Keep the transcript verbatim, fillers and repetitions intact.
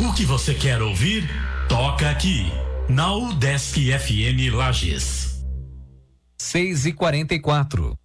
O que você quer ouvir? Toca aqui, na Udesc F M Lages. seis e quarenta e quatro.